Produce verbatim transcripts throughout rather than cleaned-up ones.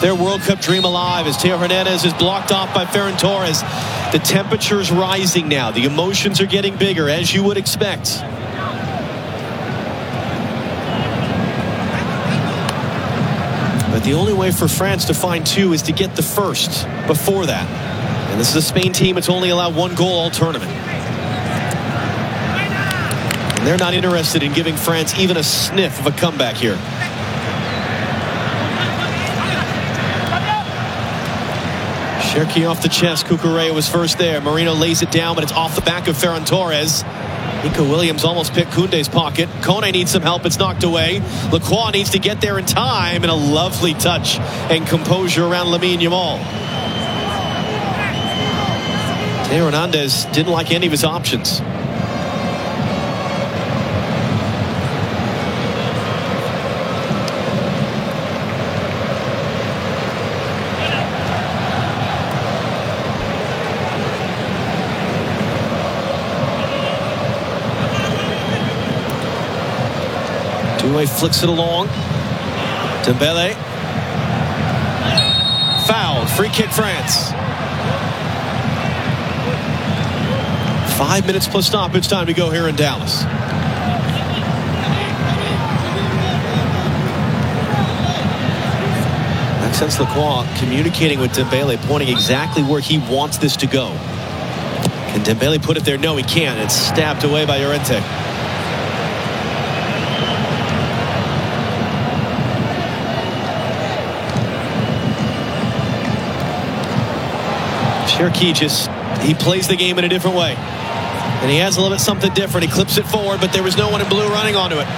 their World Cup dream alive as Theo Hernandez is blocked off by Ferran Torres. The temperature's rising now. The emotions are getting bigger, as you would expect. But the only way for France to find two is to get the first before that. And this is a Spain team that's only allowed one goal all tournament. And they're not interested in giving France even a sniff of a comeback here. Cherki off the chest. Cucurella was first there. Marino lays it down, but it's off the back of Ferran Torres. Nico Williams almost picked Koundé's pocket. Kone needs some help. It's knocked away. Lacroix needs to get there in time, and a lovely touch and composure around Lamine Yamal. Theo Hernandez didn't like any of his options. Doué flicks it along. Dembele. Foul. Free kick France. Five minutes plus stoppage time to go here in Dallas. Maxence Lacroix communicating with Dembele, pointing exactly where he wants this to go. Can Dembele put it there? No, he can't. It's stabbed away by Llorente. Cherki just, he plays the game in a different way. And he has a little bit something different. He clips it forward, but there was no one in blue running onto it.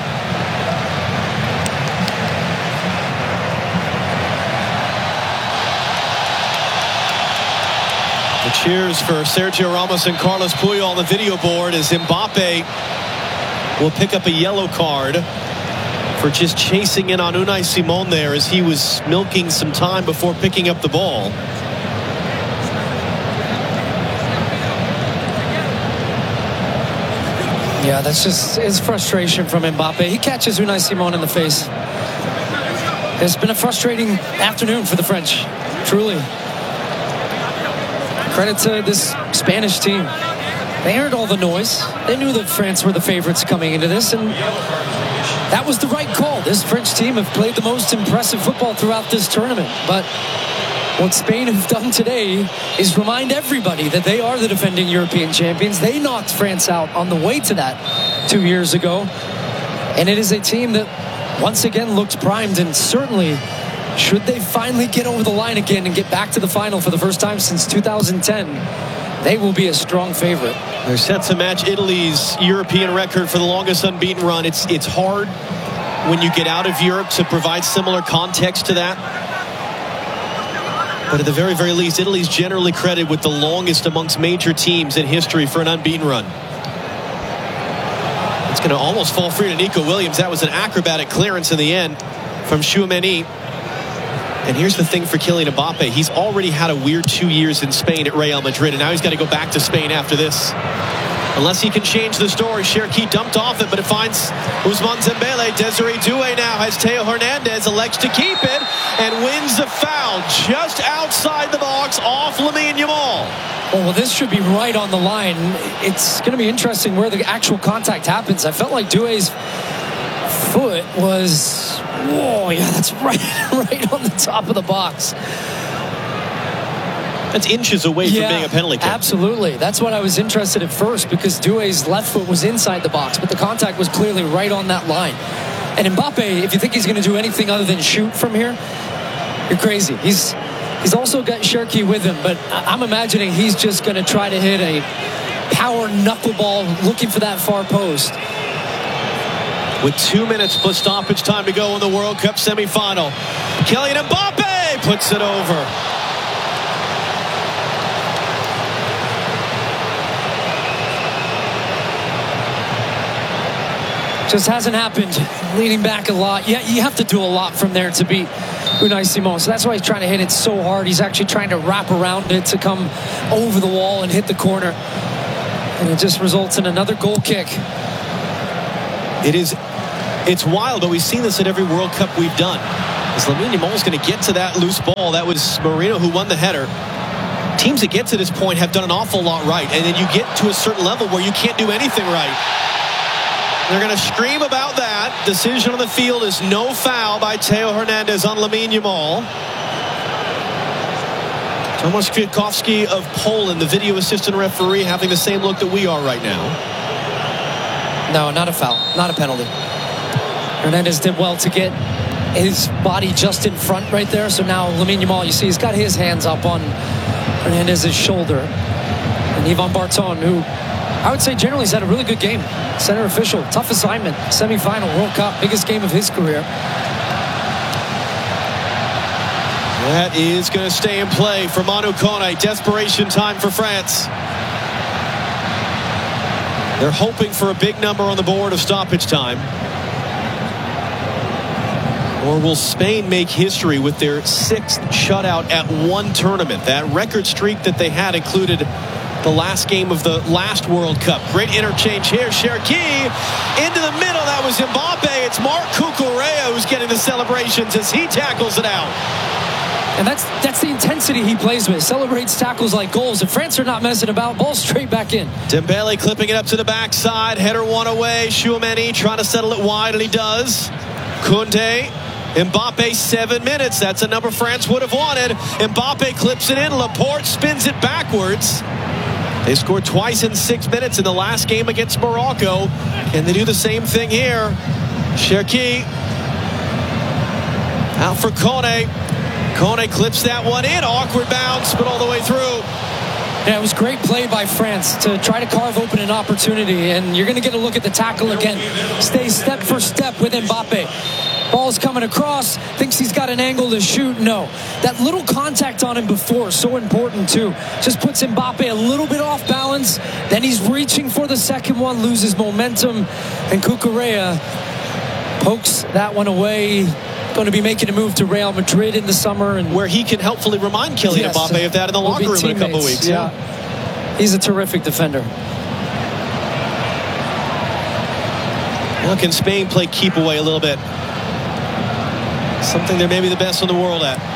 The cheers for Sergio Ramos and Carlos Puyol on the video board as Mbappe will pick up a yellow card for just chasing in on Unai Simon there as he was milking some time before picking up the ball. Yeah, that's just his frustration from Mbappe. He catches Unai Simon in the face. It's been a frustrating afternoon for the French, truly. Credit to this Spanish team. They heard all the noise. They knew that France were the favorites coming into this, and that was the right call. This French team have played the most impressive football throughout this tournament. But what Spain have done today is remind everybody that they are the defending European champions. They knocked France out on the way to that two years ago. And it is a team that once again looked primed, and certainly should they finally get over the line again and get back to the final for the first time since two thousand ten, they will be a strong favorite. They're set to match Italy's European record for the longest unbeaten run. It's, it's hard when you get out of Europe to provide similar context to that. But at the very, very least, Italy's generally credited with the longest amongst major teams in history for an unbeaten run. It's going to almost fall free to Nico Williams. That was an acrobatic clearance in the end from Tchouaméni. And here's the thing for Kylian Mbappe. He's already had a weird two years in Spain at Real Madrid, and now he's got to go back to Spain after this. Unless he can change the story. Cherki dumped off it, but it finds Ousmane Dembele. Desiree Doué now has Theo Hernandez, elects to keep it, and wins the foul just outside the box off Lamine Yamal. Oh, well, this should be right on the line. It's going to be interesting where the actual contact happens. I felt like Doué's foot was, whoa, yeah, that's right, right on the top of the box. That's inches away yeah, from being a penalty kick. Absolutely. That's what I was interested at first, because Doué's left foot was inside the box, but the contact was clearly right on that line. And Mbappe, if you think he's going to do anything other than shoot from here, you're crazy. He's he's also got Cherki with him, but I'm imagining he's just going to try to hit a power knuckleball looking for that far post. With two minutes plus stoppage time to go in the World Cup semifinal, Kylian Mbappe puts it over. Just hasn't happened. Leaning back a lot. Yeah, you have to do a lot from there to beat Unai Simon. So that's why he's trying to hit it so hard. He's actually trying to wrap around it to come over the wall and hit the corner. And it just results in another goal kick. It is, it's wild, but we've seen this at every World Cup we've done. As Lamine Yamal's going to get to that loose ball. That was Marino who won the header. Teams that get to this point have done an awful lot right. And then you get to a certain level where you can't do anything right. They're going to scream about that. Decision on the field is no foul by Theo Hernandez on Lamine Yamal. Tomasz Kwiatkowski of Poland, the video assistant referee, having the same look that we are right now. No, not a foul. Not a penalty. Hernandez did well to get his body just in front right there. So now Lamine Yamal, you see, he's got his hands up on Hernandez's shoulder. And Yvan Barton, who I would say generally has had a really good game. Center official, tough assignment. Semi-final, World Cup, biggest game of his career. That is going to stay in play for Manu Kone. Desperation time for France. They're hoping for a big number on the board of stoppage time. Or will Spain make history with their sixth shutout at one tournament? That record streak that they had included the last game of the last World Cup. Great interchange here. Cherki into the middle. That was Mbappe. It's Marc Cucurella who's getting the celebrations as he tackles it out. And that's that's the intensity he plays with. Celebrates tackles like goals. If France are not messing about, ball straight back in. Dembele clipping it up to the backside. Header one away. Tchouameni trying to settle it wide, and he does. Koundé. Mbappe, seven minutes. That's a number France would have wanted. Mbappe clips it in. Laporte spins it backwards. They scored twice in six minutes in the last game against Morocco. Can they do the same thing here? Cherki. Out for Kone. Kone clips that one in. Awkward bounce, but all the way through. Yeah, it was great play by France to try to carve open an opportunity. And you're going to get a look at the tackle again. Stay step for step with Mbappe. Ball's coming across. Thinks he's got an angle to shoot. No. That little contact on him before, so important too. Just puts Mbappe a little bit off balance. Then he's reaching for the second one. Loses momentum. And Cucurella pokes that one away. Going to be making a move to Real Madrid in the summer, and where he can helpfully remind Kylian yes, Mbappe of that in the locker room in a couple of weeks. Yeah. yeah, he's a terrific defender. Now can Spain play keep away a little bit? Something they're maybe the best in the world at.